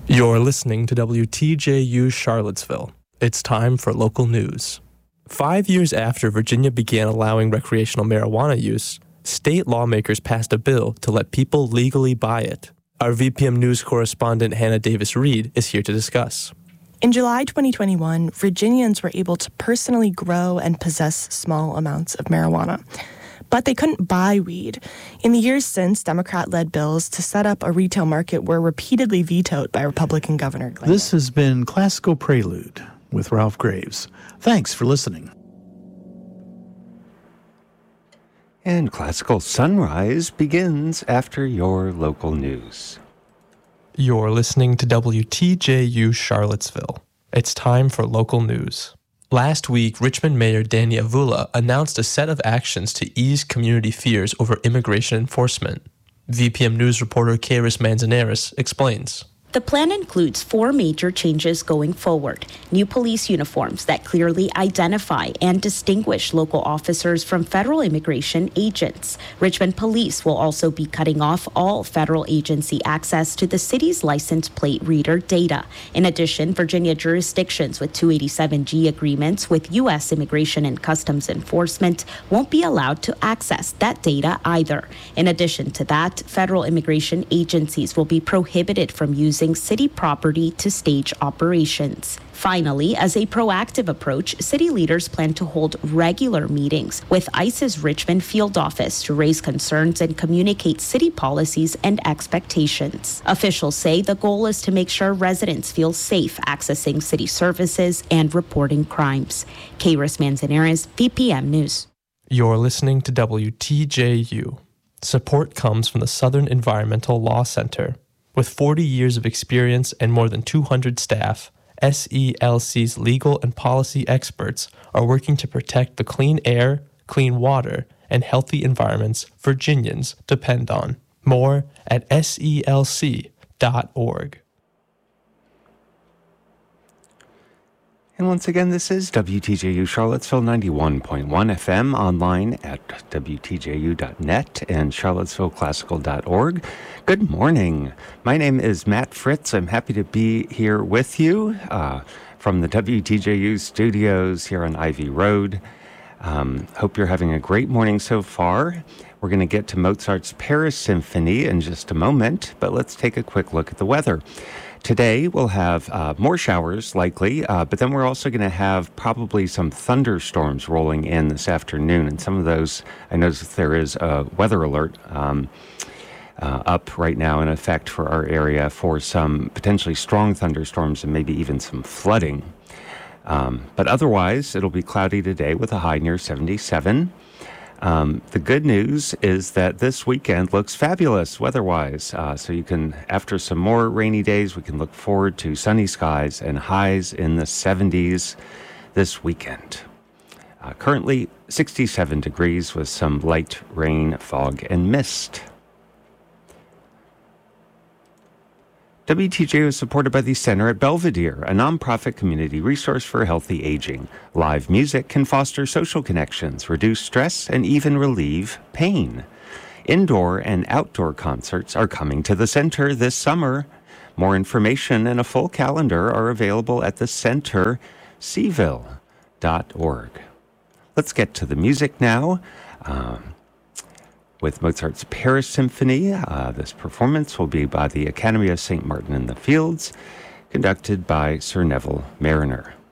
You're listening to WTJU Charlottesville. It's time for local news. 5 years after Virginia began allowing recreational marijuana use, state lawmakers passed a bill to let people legally buy it. Our VPM News correspondent Hannah Davis-Reed is here to discuss. In July 2021, Virginians were able to personally grow and possess small amounts of marijuana. But they couldn't buy weed. In the years since, Democrat-led bills to set up a retail market were repeatedly vetoed by Republican Governor Glenn. This has been Classical Prelude with Ralph Graves. Thanks for listening. And Classical Sunrise begins after your local news. You're listening to WTJU Charlottesville. It's time for local news. Last week, Richmond Mayor Danny Avula announced a set of actions to ease community fears over immigration enforcement. VPM News reporter Kairos Manzanares explains. The plan includes 4 major changes going forward. New police uniforms that clearly identify and distinguish local officers from federal immigration agents. Richmond Police will also be cutting off all federal agency access to the city's license plate reader data. In addition, Virginia jurisdictions with 287G agreements with U.S. Immigration and Customs Enforcement won't be allowed to access that data either. In addition to that, federal immigration agencies will be prohibited from using city property to stage operations. Finally, as a proactive approach, city leaders plan to hold regular meetings with ICE's Richmond field office to raise concerns and communicate city policies and expectations. Officials say the goal is to make sure residents feel safe accessing city services and reporting crimes. Kairos Manzanares, VPM News. You're listening to WTJU. Support comes from the Southern Environmental Law Center. With 40 years of experience and more than 200 staff, SELC's legal and policy experts are working to protect the clean air, clean water, and healthy environments Virginians depend on. More at selc.org. And once again, this is WTJU Charlottesville 91.1 FM, online at WTJU.net and CharlottesvilleClassical.org. Good morning. My name is Matt Fritz. I'm happy to be here with you from the WTJU studios here on Ivy Road. Hope you're having a great morning so far. We're going to get to Mozart's Paris Symphony in just a moment, but let's take a quick look at the weather. Today, we'll have more showers, likely, but then we're also going to have probably some thunderstorms rolling in this afternoon. And some of those, I noticed there is a weather alert up right now in effect for our area for some potentially strong thunderstorms and maybe even some flooding. But otherwise, it'll be cloudy today with a high near 77. The good news is that this weekend looks fabulous weather-wise. So you can, after some more rainy days, we can look forward to sunny skies and highs in the 70s this weekend. Currently 67 degrees with some light rain, fog, and mist. WTJU is supported by the Center at Belvedere, a nonprofit community resource for healthy aging. Live music can foster social connections, reduce stress, and even relieve pain. Indoor and outdoor concerts are coming to the center this summer. More information and a full calendar are available at the center, cville.org. Let's get to the music now. With Mozart's Paris Symphony, this performance will be by the Academy of St. Martin in the Fields, conducted by Sir Neville Mariner.